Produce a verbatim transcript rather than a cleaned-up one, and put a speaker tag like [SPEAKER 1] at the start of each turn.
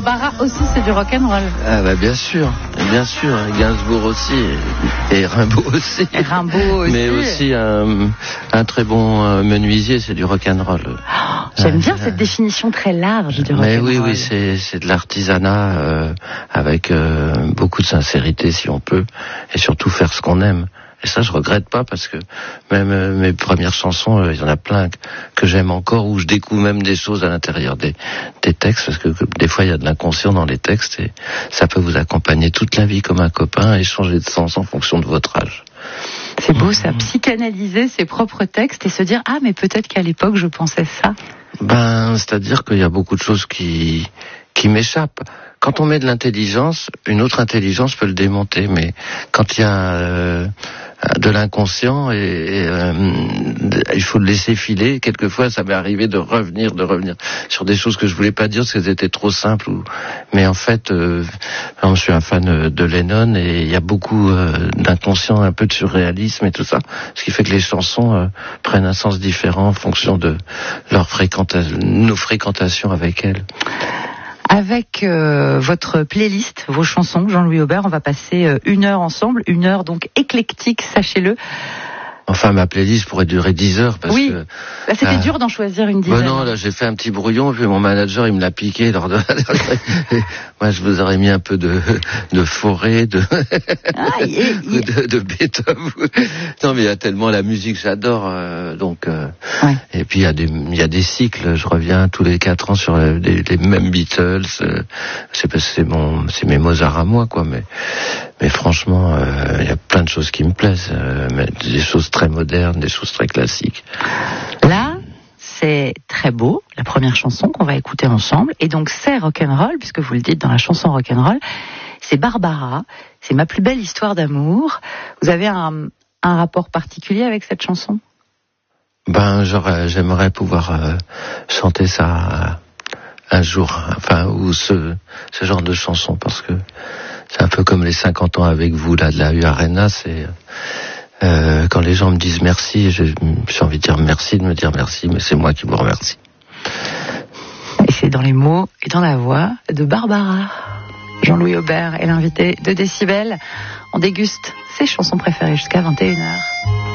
[SPEAKER 1] Barbara aussi, c'est du rock'n'roll.
[SPEAKER 2] Ah bah bien sûr, bien sûr. Gainsbourg aussi, et, et Rimbaud aussi.
[SPEAKER 1] Et Rimbaud aussi.
[SPEAKER 2] Mais aussi un, un très bon euh, menuisier, c'est du rock'n'roll.
[SPEAKER 1] Oh, j'aime
[SPEAKER 2] euh,
[SPEAKER 1] bien cette définition très large du rock'n'roll.
[SPEAKER 2] Mais oui, oui, c'est, c'est de l'artisanat euh, avec euh, beaucoup de sincérité, si on peut, et surtout faire ce qu'on aime. Et ça, je regrette pas, parce que même euh, mes premières chansons, euh, il y en a plein que, que j'aime encore, où je découvre même des choses à l'intérieur des, des textes, parce que, que des fois, il y a de l'inconscient dans les textes, et ça peut vous accompagner toute la vie comme un copain, et changer de sens en fonction de votre âge.
[SPEAKER 1] C'est beau, ça, psychanalyser ses propres textes et se dire « Ah, mais peut-être qu'à l'époque, je pensais ça ».
[SPEAKER 2] Ben, c'est-à-dire qu'il y a beaucoup de choses qui, qui m'échappent. Quand on met de l'intelligence, une autre intelligence peut le démonter, mais quand il y a euh, de l'inconscient, et, et euh, il faut le laisser filer. Quelquefois, ça m'est arrivé de revenir, de revenir sur des choses que je voulais pas dire parce qu'elles étaient trop simples. Ou... Mais en fait, euh, je suis un fan de Lennon, et il y a beaucoup euh, d'inconscient, un peu de surréalisme et tout ça, ce qui fait que les chansons euh, prennent un sens différent en fonction de leur fréquentation, nos fréquentations avec elles.
[SPEAKER 1] Avec euh, votre playlist, vos chansons, Jean-Louis Aubert, on va passer euh, une heure ensemble, une heure donc éclectique, sachez-le.
[SPEAKER 2] Enfin, ma playlist pourrait durer dix heures parce
[SPEAKER 1] oui.
[SPEAKER 2] que...
[SPEAKER 1] Là, c'était euh, dur d'en choisir une dizaine.
[SPEAKER 2] Ben non, là, j'ai fait un petit brouillon, puis mon manager, il me l'a piqué lors de... Moi, je vous aurais mis un peu de, de forêt, de... Ah, et, et... de, de Beethoven. Non, mais il y a tellement la musique, j'adore, euh, donc... Euh... Ouais. Et puis, il y a des, il y a des cycles, je reviens tous les quatre ans sur les, les mêmes Beatles. Euh, c'est parce que c'est mon, c'est mes Mozart à moi, quoi, mais... Mais franchement, euh, il y a plein de choses qui me plaisent, euh, mais des choses très modernes, des choses très classiques.
[SPEAKER 1] Là, c'est très beau, la première chanson qu'on va écouter ensemble, et donc c'est rock'n'roll, puisque vous le dites dans la chanson rock'n'roll, c'est Barbara, c'est ma plus belle histoire d'amour. Vous avez un, un rapport particulier avec cette chanson ?
[SPEAKER 2] Ben, j'aurais, j'aimerais pouvoir euh, chanter ça un jour, enfin, ou ce, ce genre de chanson, parce que c'est un peu comme les cinquante ans avec vous, là, de la U Arena, c'est... Euh, quand les gens me disent merci, j'ai, j'ai envie de dire merci, de me dire merci, mais c'est moi qui vous remercie.
[SPEAKER 1] Et c'est dans les mots et dans la voix de Barbara. Jean-Louis Aubert est l'invité de Décibel. On déguste ses chansons préférées jusqu'à vingt et une heures.